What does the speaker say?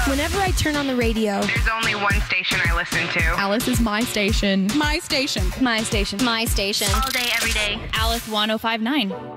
Whenever I turn on the radio, There's only one station I listen to. Alice is my station. My station. my station. My station. All day, every day. Alice 1059.